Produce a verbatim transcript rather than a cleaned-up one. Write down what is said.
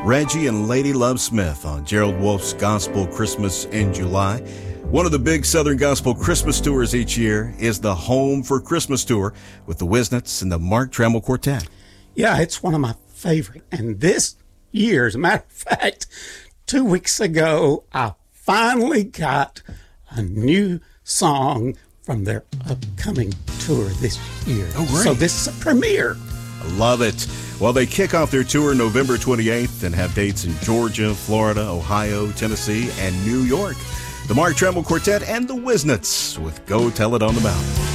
Reggie and Lady Love Smith on Gerald Wolfe's Gospel Christmas in July. One of the big Southern Gospel Christmas tours each year is the Home for Christmas tour with the Wisnets and the Mark Trammell Quartet. Yeah, it's one of my favorite. And this year, as a matter of fact, two weeks ago, I finally got a new song from their upcoming tour this year. Oh, great. So this is a premiere. I love it. Well, they kick off their tour November twenty-eighth and have dates in Georgia, Florida, Ohio, Tennessee, and New York. The Mark Trammell Quartet and the Wisnets with Go Tell It on the Mountain.